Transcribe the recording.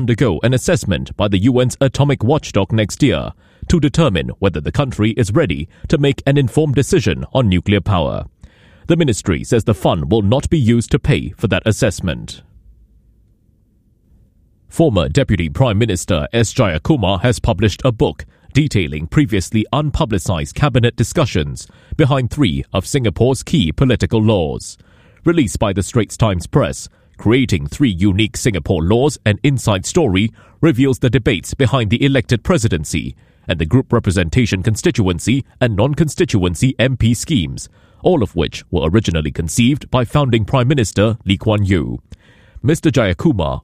undergo an assessment by the UN's atomic watchdog next year to determine whether the country is ready to make an informed decision on nuclear power. The ministry says the fund will not be used to pay for that assessment. Former Deputy Prime Minister S. Jayakumar has published a book detailing previously unpublicised cabinet discussions behind 3 of Singapore's key political laws. Released by the Straits Times Press, Creating 3 Unique Singapore Laws, an Inside Story reveals the debates behind the elected presidency and the group representation constituency and non-constituency MP schemes, all of which were originally conceived by founding Prime Minister Lee Kuan Yew. Mr. Jayakumar